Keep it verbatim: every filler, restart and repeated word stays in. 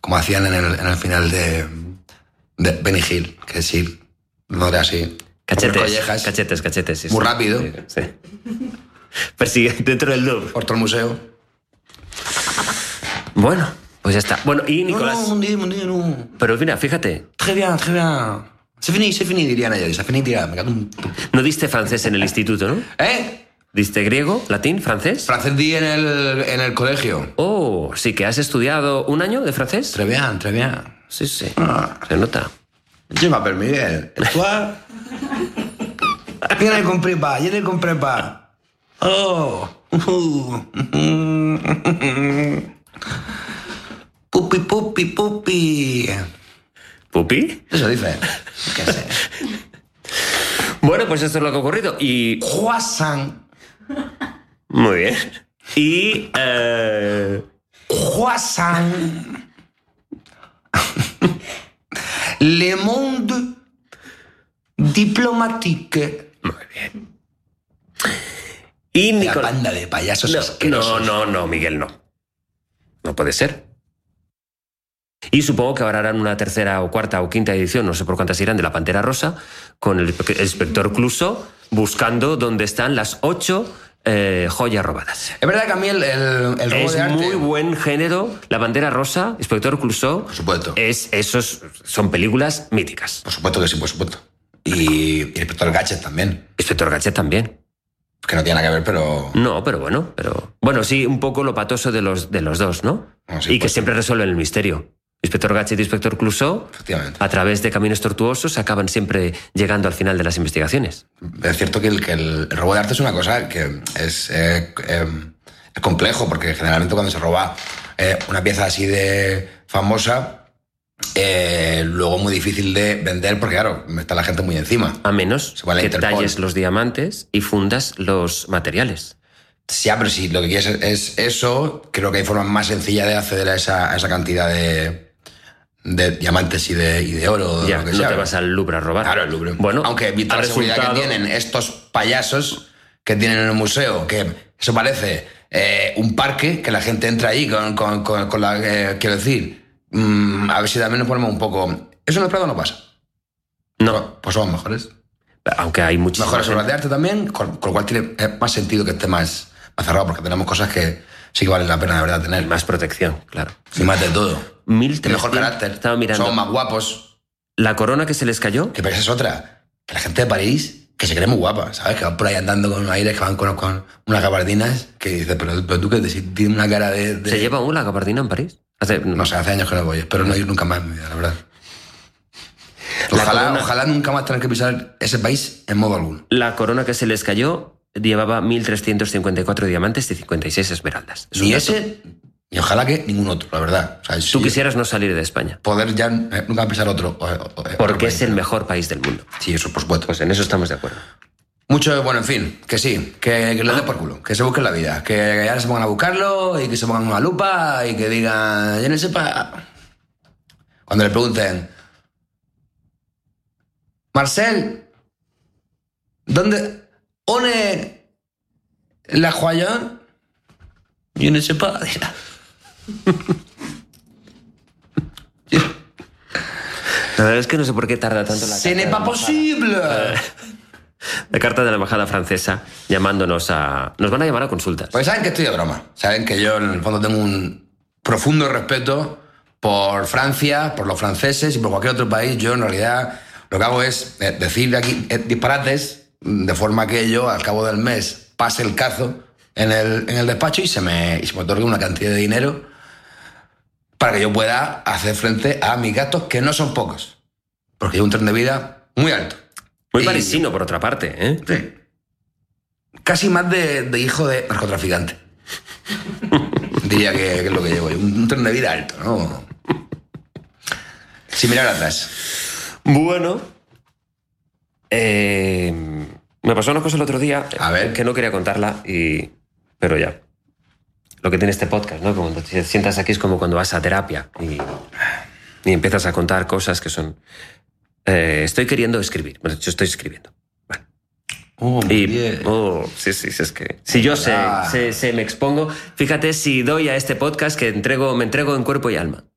como hacían en el, en el final de, de Benny Hill, que sí, no era así. Cachetes, collejas, cachetes, cachetes. Sí, muy sí. rápido. Sí, sí. Persigue dentro del Louvre. Por todo el museo. Bueno, pues ya está. Bueno, y Nicolás... No, no, no, no. Pero mira, fíjate. Très bien, très bien. C'est fini, c'est fini, dirían ellos. C'est fini, dirá. Me cago en... No diste francés en el instituto, ¿no? ¿Eh? ¿Diste griego, latín, francés? Francés di en el, en el colegio. Oh, sí que has estudiado un año de francés. Très bien, très bien. Sí, sí. Ah. Se nota. Je m'appelle Miguel. Et toi? Je ne comprends pas, je ne comprends pas. Oh. Pupi, pupi, pupi. ¿Pupi? Eso dice. ¿Qué sé? Bueno, pues esto es lo que ha ocurrido. Y... Croissant. Muy bien. Y... Eh... Croissant. Le Monde Diplomatique. Muy bien. Y La Nicolás... banda de payasos No, asquerosos. no, no, no, Miguel, no. No puede ser. Y supongo que ahora harán una tercera o cuarta o quinta edición, no sé por cuántas irán, de La Pantera Rosa, con el inspector Clouseau buscando dónde están las ocho eh, joyas robadas. Es verdad que a mí el, el, el robo Es de arte... muy buen género. La Pantera Rosa, inspector Clouseau. Por supuesto. Es, esos son películas míticas. Por supuesto que sí, por supuesto. Y, y el inspector Gadget también. Inspector Gadget también. Que no tiene nada que ver, pero... No, pero bueno, pero bueno, sí, un poco lo patoso de los, de los dos, ¿no? No, sí, y que pues, siempre resuelven el misterio. Inspector Gadget y Inspector Clouseau, efectivamente. a través de caminos tortuosos, acaban siempre llegando al final de las investigaciones. Es cierto que el, que el robo de arte es una cosa que es, eh, eh, es complejo, porque generalmente cuando se roba eh, una pieza así de famosa, eh, luego muy difícil de vender, porque claro, está la gente muy encima. A menos Se va a la que Interpol. talles los diamantes y fundas los materiales. Sí, pero si lo que quieres es eso, creo que hay formas más sencillas de acceder a esa, a esa cantidad de, de diamantes y de, y de oro. Ya, lo que no sea. te vas al Louvre a robar. Claro, el Louvre. Bueno, aunque visto ha la seguridad resultado- que tienen estos payasos que tienen en el museo, que eso parece eh, un parque, que la gente entra ahí con, con, con, con la... Eh, quiero decir, mmm, a ver si también nos ponemos un poco... ¿Eso en el Prado no pasa? No, Pues somos mejores. aunque hay muchísimas... Mejores obras de arte también, con, con lo cual tiene eh, más sentido que esté más, más cerrado, porque tenemos cosas que sí que valen la pena de verdad tener. Más protección, claro. Y más de todo. mil Y mejor trescientos carácter. Estaba mirando. Somos más guapos. La corona que se les cayó. Que pero esa es otra. Que la gente de París, que se cree muy guapa, ¿sabes? Que van por ahí andando con un aire, que van con, con unas gabardinas, que dices, pero, pero tú que te, si tienes una cara de... de- ¿Se lleva aún la gabardina en París? Hace, No sé, hace años que no voy, espero no ir nunca más en mi vida, la verdad. La Ojalá, corona- ojalá nunca más tener que pisar ese país en modo alguno. La corona que se les cayó llevaba mil trescientos cincuenta y cuatro diamantes y cincuenta y seis esmeraldas. Es un Ni dato. ese, ni ojalá que ningún otro, la verdad. O sea, Tú si quisieras no salir de España, poder ya eh, nunca pisar otro. o- o- otro porque país. es el mejor país del mundo. Sí, eso por supuesto. Pues en eso estamos de acuerdo. Mucho, bueno, en fin, que sí, que, que le dé por culo, que se busquen la vida, que ahora se pongan a buscarlo y que se pongan una lupa y que digan, ya no sepa. Cuando le pregunten, Marcel, ¿dónde? ¿One la joya? Yo no sepa. dirá. La verdad es que no sé por qué tarda tanto la Ce carta n'est de pas la possible. La carta de la embajada francesa llamándonos a... Nos van a llamar a consultas. Porque saben que estoy de broma. Saben que yo, en el fondo, tengo un profundo respeto por Francia, por los franceses y por cualquier otro país. Yo, en realidad, lo que hago es eh, decir aquí eh, disparates de forma que yo, al cabo del mes, pase el cazo en el, en el despacho y se, me, y se me otorgue una cantidad de dinero para que yo pueda hacer frente a mis gastos, que no son pocos. Porque llevo un tren de vida muy alto. Muy Y- parisino, por otra parte, ¿eh? Sí. Casi más de, de hijo de narcotraficante. Diría que, que es lo que llevo. Un, un tren de vida alto, ¿no? Sin mirar atrás. Bueno. Eh, me pasó una cosa el otro día. A ver. Que no quería contarla, y pero ya. Lo que tiene este podcast, ¿no? Cuando te sientas aquí es como cuando vas a terapia y, y empiezas a contar cosas que son... Eh, estoy queriendo escribir. Bueno, yo estoy escribiendo. Bueno. Oh, Y, bien. oh, sí, sí, sí, es que... Si yo sé, Ah. sé, sé, me expongo... Fíjate si doy a este podcast que entrego, me entrego en cuerpo y alma.